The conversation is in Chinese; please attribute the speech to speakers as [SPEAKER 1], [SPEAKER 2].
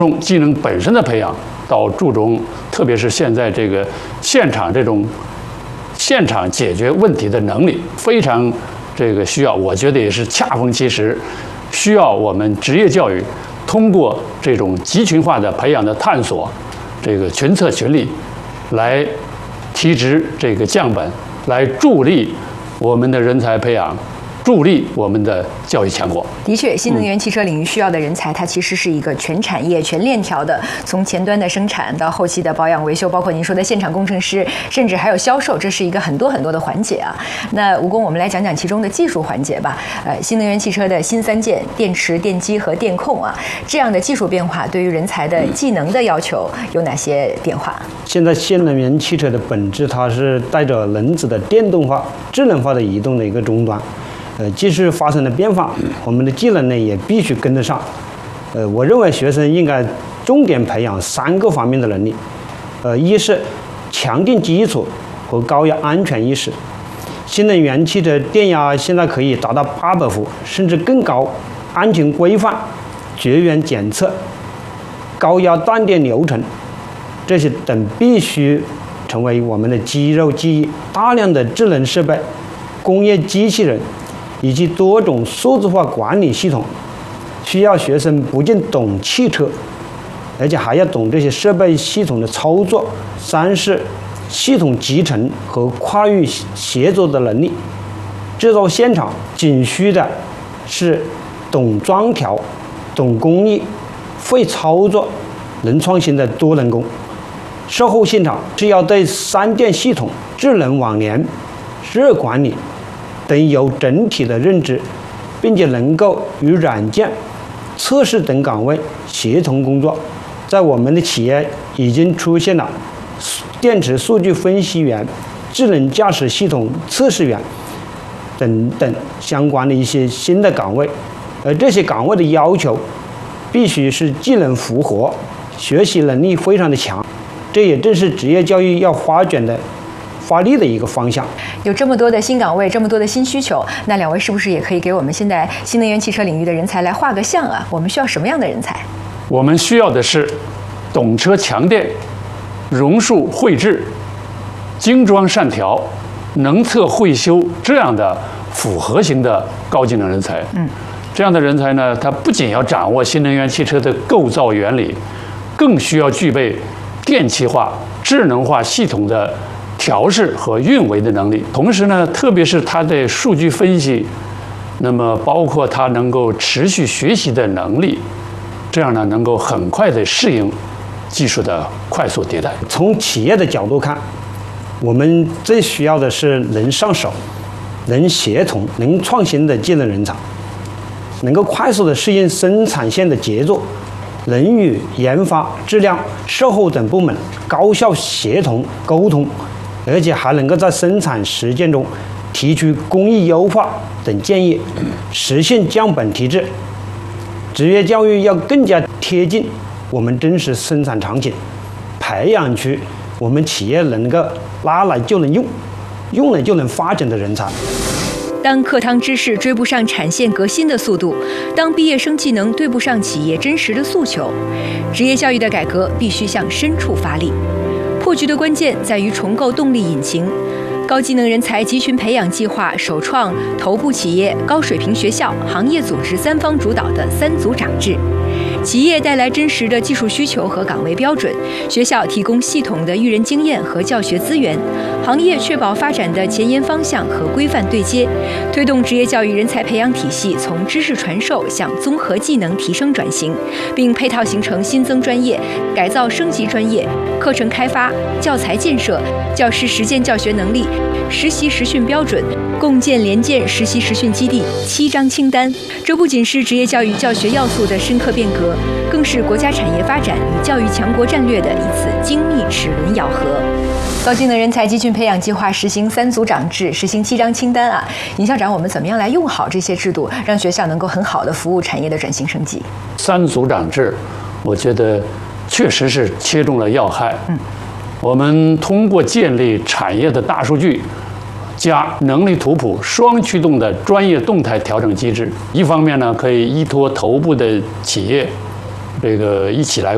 [SPEAKER 1] 从技能本身的培养到注重，特别是现在这个现场解决问题的能力，非常这个需要，我觉得也是恰逢其时，需要我们职业教育通过这种集群化的培养的探索，这个群策群力，来提质这个降本，来助力我们的人才培养，助力我们的教育强国。
[SPEAKER 2] 的确，新能源汽车领域需要的人才，它其实是一个全产业、全链条的，从前端的生产到后期的保养维修，包括您说的现场工程师，甚至还有销售，这是一个很多的环节啊。那吴工，我们来讲讲其中的技术环节吧。新能源汽车的新三件：电池、电机和电控啊，这样的技术变化对于人才的技能的要求有哪些变化？
[SPEAKER 3] 现在新能源汽车的本质，它是带着轮子的电动化、智能化的移动的一个终端。技术发生了变化，我们的技能呢也必须跟得上。我认为学生应该重点培养3个方面的能力。一是强电基础和高压安全意识。新能源汽车电压现在可以达到800伏甚至更高，安全规范、绝缘检测、高压断电流程，这些等必须成为我们的肌肉记忆。大量的智能设备、工业机器人以及多种数字化管理系统，需要学生不仅懂汽车，而且还要懂这些设备系统的操作。3是系统集成和跨域协作的能力。制造现场仅需的是懂装调、懂工艺、会操作、能创新的多能工。售后现场是要对3电系统、智能网联、热管理等有整体的认知，并且能够与软件、测试等岗位协同工作。在我们的企业已经出现了电池数据分析员、智能驾驶系统测试员等等相关的一些新的岗位，而这些岗位的要求必须是技能符合，学习能力非常的强。这也正是职业教育要发力的一个方向。
[SPEAKER 2] 有这么多的新岗位，这么多的新需求，那2位是不是也可以给我们现在新能源汽车领域的人才来画个像啊？我们需要什么样的人才？
[SPEAKER 1] 我们需要的是懂车强电、榕树绘制、精装善调、能测会修这样的复合型的高技能人才。这样的人才呢，他不仅要掌握新能源汽车的构造原理，更需要具备电气化、智能化系统的调试和运维的能力。同时呢，特别是它的数据分析，那么包括它能够持续学习的能力，这样呢能够很快的适应技术的快速迭代。
[SPEAKER 3] 从企业的角度看，我们最需要的是能上手、能协同、能创新的技能人才，能够快速的适应生产线的节奏，能与研发、质量、售后等部门高效协同沟通，而且还能够在生产实践中提出工艺优化等建议，实现降本提质。职业教育要更加贴近我们真实生产场景，培养出我们企业能够拿来就能用、用了就能发展的人才。
[SPEAKER 2] 当课堂知识追不上产线革新的速度，当毕业生技能对不上企业真实的诉求，职业教育的改革必须向深处发力。破局的关键在于重构动力引擎。高技能人才集群培养计划首创头部企业、高水平学校、行业组织3方主导的3组长制。企业带来真实的技术需求和岗位标准，学校提供系统的育人经验和教学资源，行业确保发展的前沿方向和规范对接，推动职业教育人才培养体系从知识传授向综合技能提升转型，并配套形成新增专业、改造升级专业、课程开发、教材建设、教师实践教学能力、实习实训标准，共建联建实习实训基地7张清单。这不仅是职业教育教学要素的深刻变革，更是国家产业发展与教育强国战略的一次精密齿轮咬合。高技能人才集群培养计划实行3组长制，实行7张清单啊！尹校长，我们怎么样来用好这些制度，让学校能够很好的服务产业的转型升级
[SPEAKER 1] ？3组长制，我觉得确实是切中了要害。我们通过建立产业的大数据加能力图谱双驱动的专业动态调整机制，一方面呢可以依托头部的企业，这个一起来